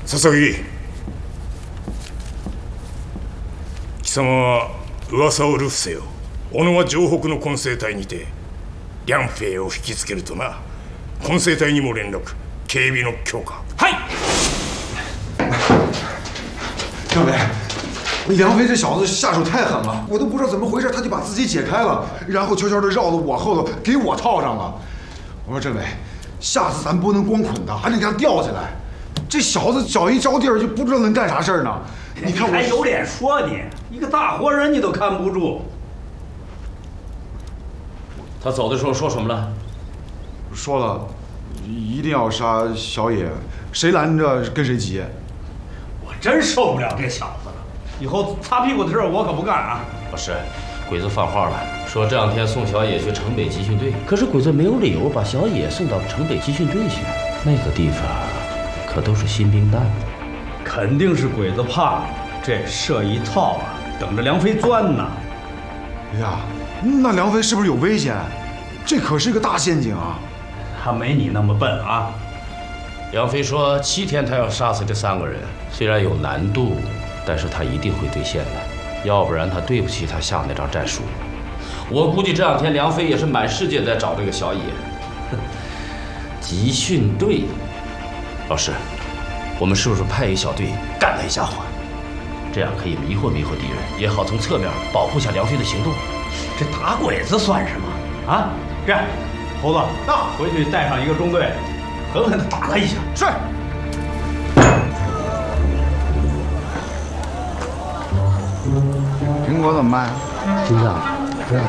笹木、貴様は噂を流布せよ。小野は城北の混成隊にて梁平を引きつけるとな。混成隊にも連絡、警備の強化。 嗨。 政委，梁飞这小子下手太狠了，我都不知道怎么回事，他就把自己解开了，然后悄悄地绕到我后头，给我套上了。我说政委，下次咱不能光捆他，还得给他吊起来。这小子脚一着地儿就不知道能干啥事儿呢。你看我还有脸说你？一个大活人你都看不住。 他走的时候说什么了？ 说了，一定要杀小野，谁拦着跟谁急。 我真受不了这小子了，以后擦屁股的事我可不干啊！ 老师，鬼子放话了，说这两天送小野去城北集训队。可是鬼子没有理由把小野送到城北集训队去，那个地方可都是新兵蛋子。 肯定是鬼子怕这设一套啊，等着梁飞钻呢。 哎呀，那梁飞是不是有危险？这可是个大陷阱啊！ 他没你那么笨啊。 梁飞说7天他要杀死这3个人，虽然有难度，但是他一定会兑现的，要不然他对不起他下那张战书。我估计这2天梁飞也是满世界在找这个小野。集训队，老师，我们是不是派一小队干他一下伙？这样可以迷惑敌人，也好从侧面保护下梁飞的行动。 这打鬼子算什么啊？这样，猴子，那回去带上一个中队，狠狠地打他一下。 是。苹果怎么办？ 心脏。